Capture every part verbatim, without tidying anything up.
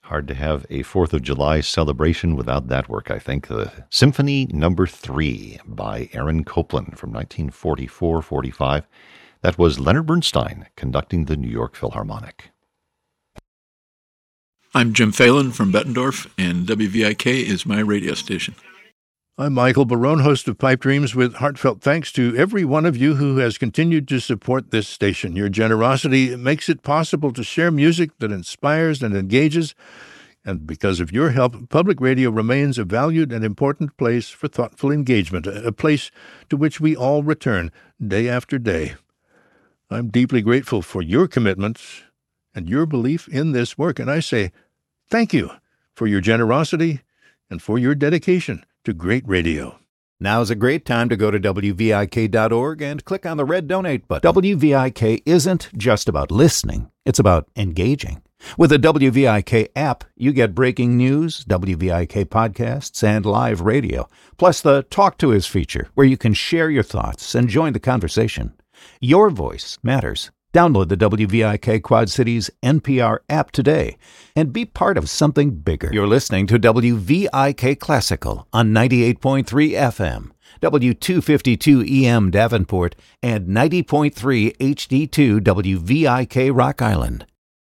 Hard to have a fourth of July celebration without that work, I think. The Symphony Number three by Aaron Copland from nineteen forty-four forty-five. That was Leonard Bernstein conducting the New York Philharmonic. I'm Jim Phelan from Bettendorf, and W V I K is my radio station. I'm Michael Barone, host of Pipe Dreams, with heartfelt thanks to every one of you who has continued to support this station. Your generosity makes it possible to share music that inspires and engages, and because of your help, public radio remains a valued and important place for thoughtful engagement, a place to which we all return day after day. I'm deeply grateful for your commitment and your belief in this work, and I say thank you for your generosity and for your dedication to great radio. Now's a great time to go to W V I K dot org and click on the red donate button. W V I K isn't just about listening, it's about engaging. With the W V I K app, you get breaking news, W V I K podcasts, and live radio, plus the Talk to Us feature, where you can share your thoughts and join the conversation. Your voice matters. Download the W V I K Quad Cities N P R app today and be part of something bigger. You're listening to W V I K Classical on ninety-eight point three F M, W two fifty-two E M Davenport, and ninety point three H D two W V I K Rock Island.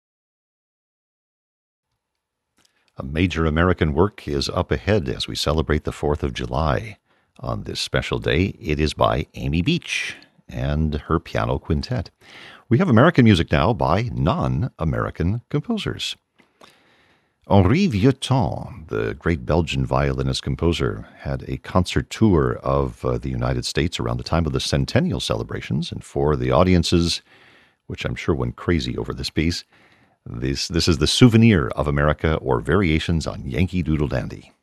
A major American work is up ahead as we celebrate the fourth of July. On this special day, it is by Amy Beach and her piano quintet. We have American music now by non-American composers. Henri Vieuxtemps, the great Belgian violinist-composer, had a concert tour of uh, the United States around the time of the centennial celebrations, and for the audiences, which I'm sure went crazy over this piece, this, this is the Souvenir of America, or Variations on Yankee Doodle Dandy.